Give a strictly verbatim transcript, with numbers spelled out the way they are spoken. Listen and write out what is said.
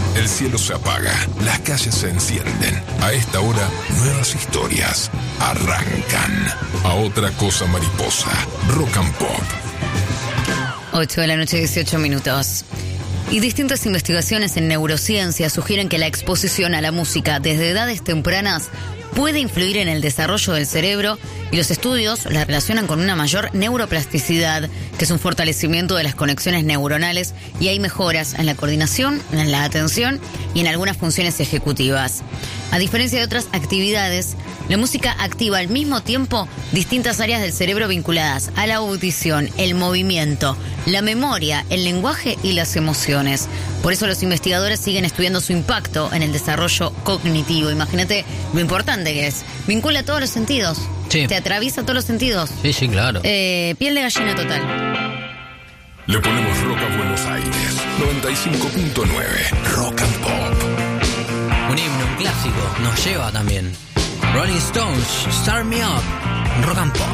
El cielo se apaga, las calles se encienden. A esta hora, nuevas historias arrancan. A otra cosa mariposa, Rock and Pop. ocho de la noche, dieciocho minutos. Y distintas investigaciones en neurociencia sugieren que la exposición a la música desde edades tempranas puede influir en el desarrollo del cerebro, y los estudios la relacionan con una mayor neuroplasticidad, que es un fortalecimiento de las conexiones neuronales, y hay mejoras en la coordinación, en la atención y en algunas funciones ejecutivas. A diferencia de otras actividades, la música activa al mismo tiempo distintas áreas del cerebro vinculadas a la audición, el movimiento, la memoria, el lenguaje y las emociones. Por eso los investigadores siguen estudiando su impacto en el desarrollo cognitivo. Imagínate lo importante que es. Vincula todos los sentidos. Sí. Te atraviesa todos los sentidos. Sí, sí, claro. Eh, piel de gallina total. Le ponemos rock a Buenos Aires. noventa y cinco punto nueve. Rock and Pop. Un himno, un clásico, nos lleva también. Rolling Stones, Start Me Up, Rock and Pop.